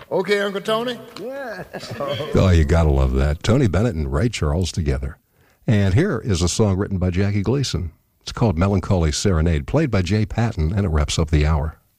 Okay, Uncle Tony? Yeah. Oh, you gotta love that. Tony Bennett and Ray Charles together. And here is a song written by Jackie Gleason. It's called Melancholy Serenade, played by Jay Patton, and it wraps up the hour.